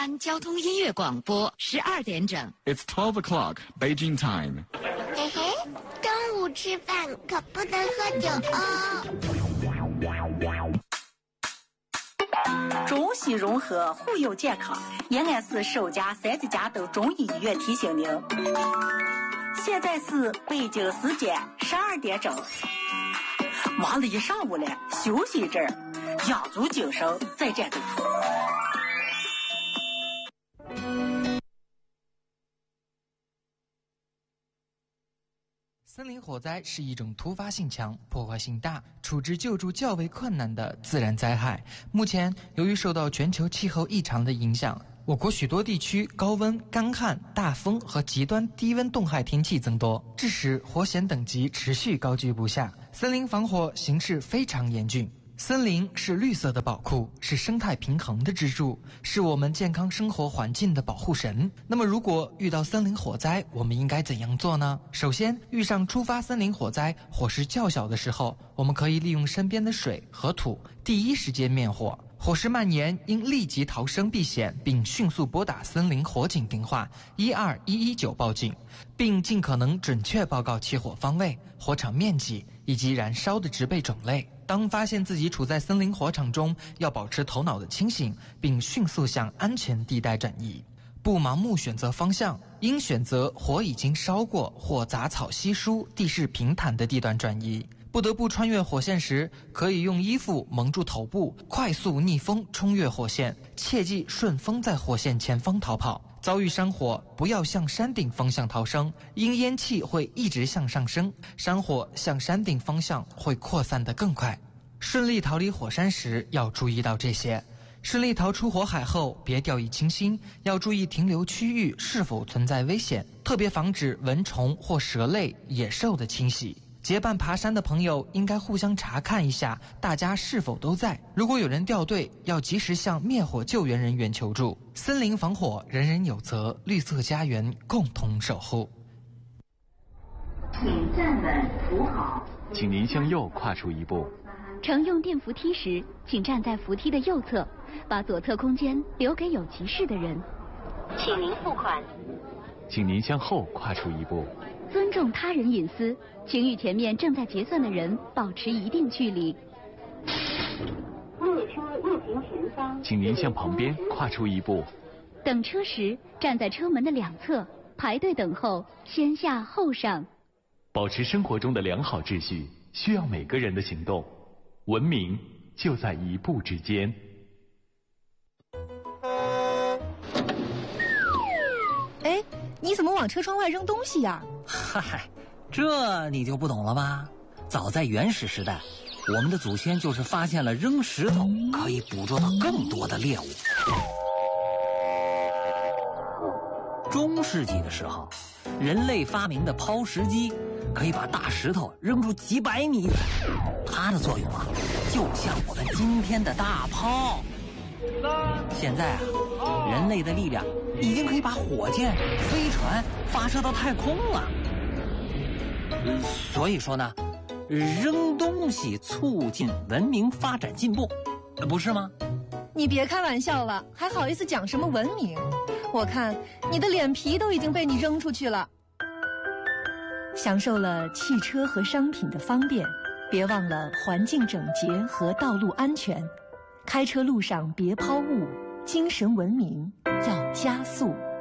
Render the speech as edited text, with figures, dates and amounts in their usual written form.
安交通音乐广播12点整。 It's 12 o'clock, Beijing time. 嘿嘿，中午吃饭可不能喝酒哦。 中西融合，护佑健康。延安市首家3级甲等中医医院提醒您，现在是北京时间12点整。忙了一上午了，休息一阵儿，养足精神再战斗。 森林火灾是一种突发性强、破坏性大、处置救助较为困难的自然灾害。目前，由于受到全球气候异常的影响，我国许多地区高温、干旱、大风和极端低温冻害天气增多，致使火险等级持续高居不下，森林防火形势非常严峻。森林是绿色的宝库，是生态平衡的支柱，是我们健康生活环境的保护神。那么如果遇到森林火灾，我们应该怎样做呢？首先，遇上突发森林火灾，火势较小的时候，我们可以利用身边的水和土，第一时间灭火。火势蔓延，应立即逃生避险，并迅速拨打森林火警电话12119报警，并尽可能准确报告起火方位、火场面积以及燃烧的植被种类。当发现自己处在森林火场中，要保持头脑的清醒，并迅速向安全地带转移，不盲目选择方向，应选择火已经烧过或杂草稀疏、地势平坦的地段转移。不得不穿越火线时，可以用衣服蒙住头部，快速逆风冲越火线，切忌顺风在火线前方逃跑。遭遇山火，不要向山顶方向逃生，因烟气会一直向上升，山火向山顶方向会扩散得更快。顺利逃离火山时要注意到这些。顺利逃出火海后，别掉以轻心，要注意停留区域是否存在危险，特别防止蚊虫或蛇类、野兽的侵袭。结伴爬山的朋友应该互相查看一下大家是否都在，如果有人掉队，要及时向灭火救援人员求助。森林防火，人人有责，绿色家园共同守护。 请站稳扶好， 请您向右跨出一步。 乘用电扶梯时，请站在扶梯的右侧，把左侧空间留给有急事的人。 请您付款。 请您向后跨出一步。 尊重他人隐私，请与前面正在结算的人保持一定距离。 列车运行前方， 请您向旁边跨出一步。 等车时，站在车门的两侧，排队等候，先下后上。 保持生活中的良好秩序，需要每个人的行动。文明就在一步之间。 哎，你怎么往车窗外扔东西呀？ 嗨，这你就不懂了吧？早在原始时代，我们的祖先就是发现了扔石头可以捕捉到更多的猎物。中世纪的时候，人类发明的抛石机可以把大石头扔出几百米远，它的作用啊，就像我们今天的大炮。现在啊，人类的力量已经可以把火箭、飞船发射到太空了。所以说呢，扔东西促进文明发展进步，不是吗？ 你别开玩笑了，还好意思讲什么文明？我看你的脸皮都已经被你扔出去了。享受了汽车和商品的方便，别忘了环境整洁和道路安全。开车路上别抛物，精神文明要加速。